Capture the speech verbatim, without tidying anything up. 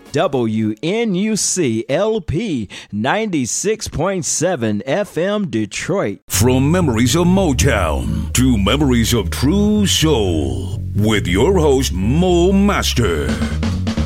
W N U C L P ninety-six point seven F M Detroit. From memories of Motown to memories of true soul, with your host, Mo Master.